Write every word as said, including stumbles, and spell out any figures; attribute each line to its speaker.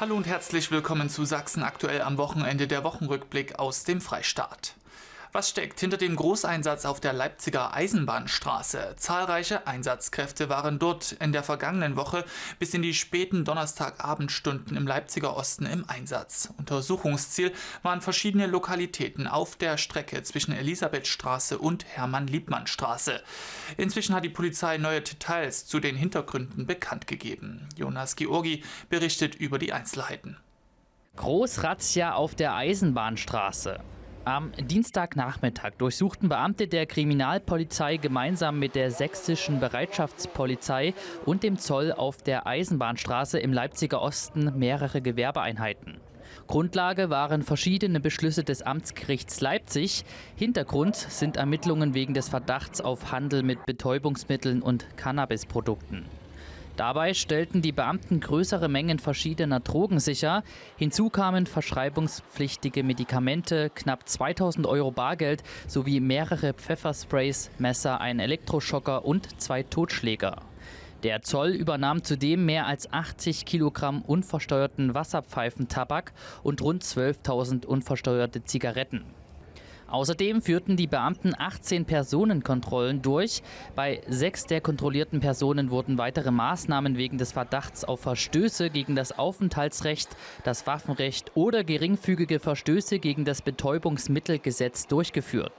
Speaker 1: Hallo und herzlich willkommen zu Sachsen aktuell am Wochenende, der Wochenrückblick aus dem Freistaat. Was steckt hinter dem Großeinsatz auf der Leipziger Eisenbahnstraße? Zahlreiche Einsatzkräfte waren dort in der vergangenen Woche bis in die späten Donnerstagabendstunden im Leipziger Osten im Einsatz. Untersuchungsziel waren verschiedene Lokalitäten auf der Strecke zwischen Elisabethstraße und Hermann-Liebmann-Straße. Inzwischen hat die Polizei neue Details zu den Hintergründen bekannt gegeben. Jonas Georgi berichtet über die Einzelheiten.
Speaker 2: Großrazzia auf der Eisenbahnstraße. Am Dienstagnachmittag durchsuchten Beamte der Kriminalpolizei gemeinsam mit der sächsischen Bereitschaftspolizei und dem Zoll auf der Eisenbahnstraße im Leipziger Osten mehrere Gewerbeeinheiten. Grundlage waren verschiedene Beschlüsse des Amtsgerichts Leipzig. Hintergrund sind Ermittlungen wegen des Verdachts auf Handel mit Betäubungsmitteln und Cannabisprodukten. Dabei stellten die Beamten größere Mengen verschiedener Drogen sicher. Hinzu kamen verschreibungspflichtige Medikamente, knapp zweitausend Euro Bargeld sowie mehrere Pfeffersprays, Messer, ein Elektroschocker und zwei Totschläger. Der Zoll übernahm zudem mehr als achtzig Kilogramm unversteuerten Wasserpfeifentabak und rund zwölftausend unversteuerte Zigaretten. Außerdem führten die Beamten achtzehn Personenkontrollen durch. Bei sechs der kontrollierten Personen wurden weitere Maßnahmen wegen des Verdachts auf Verstöße gegen das Aufenthaltsrecht, das Waffenrecht oder geringfügige Verstöße gegen das Betäubungsmittelgesetz durchgeführt.